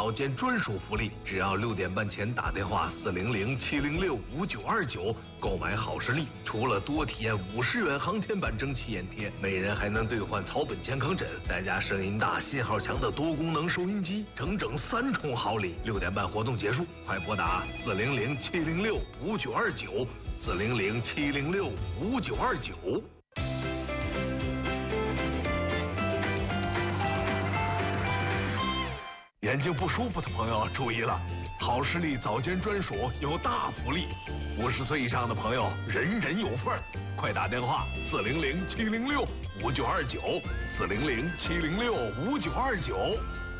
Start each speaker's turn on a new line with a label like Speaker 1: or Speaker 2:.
Speaker 1: 早间专属福利，只要6点半前打电话400-706-5929购买好视力，除了多体验50元航天版蒸汽眼贴，每人还能兑换草本健康枕，再加声音大、信号强的多功能收音机，整整3重好礼。6点半活动结束，快拨打400-706-5929，400-706-5929。眼睛不舒服的朋友注意了，好视力早间专属有大福利，50岁以上的朋友人人有份，快打电话400-706-5929，400-706-5929。